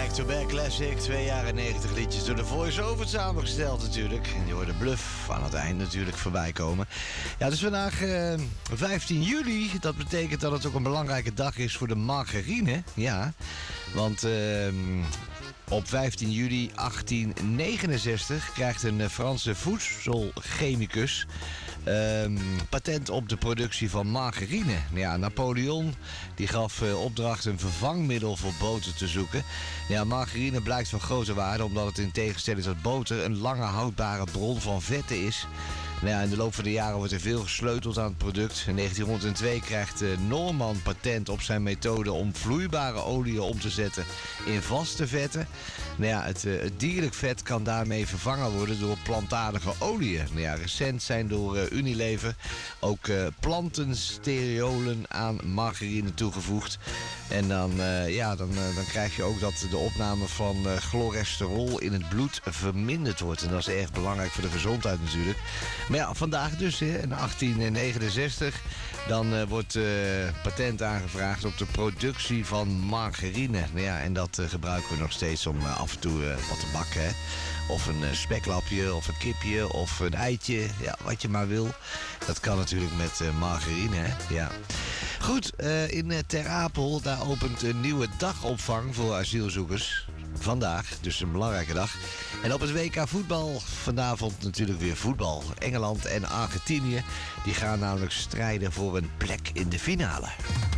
Back-to-back classic, 2 jaren 90 liedjes door de voice-over samengesteld natuurlijk. En die hoorde Bluff aan het eind natuurlijk voorbij komen. Ja, het is vandaag 15 juli. Dat betekent dat het ook een belangrijke dag is voor de margarine. Ja, want op 15 juli 1869 krijgt een Franse voedselchemicus patent op de productie van margarine. Ja, Napoleon die gaf opdracht een vervangmiddel voor boter te zoeken. Ja, margarine blijkt van grote waarde omdat het in tegenstelling tot boter een lange houdbare bron van vetten is. Nou ja, in de loop van de jaren wordt er veel gesleuteld aan het product. In 1902 krijgt Norman patent op zijn methode om vloeibare oliën om te zetten in vaste vetten. Nou ja, het dierlijk vet kan daarmee vervangen worden door plantaardige oliën. Nou ja, recent zijn door Unilever ook plantensterolen aan margarine toegevoegd. En dan krijg je ook dat de opname van cholesterol in het bloed verminderd wordt. En dat is erg belangrijk voor de gezondheid natuurlijk. Maar ja, vandaag dus, in 1869, dan wordt patent aangevraagd op de productie van margarine. Nou ja, en dat gebruiken we nog steeds om af en toe wat te bakken, hè. Of een speklapje, of een kipje, of een eitje, ja, wat je maar wil. Dat kan natuurlijk met margarine, hè. Ja. Goed, in Ter Apel, daar opent een nieuwe dagopvang voor asielzoekers. Vandaag, dus een belangrijke dag. En op het WK voetbal, vanavond natuurlijk weer voetbal. Engeland en Argentinië, die gaan namelijk strijden voor een plek in de finale.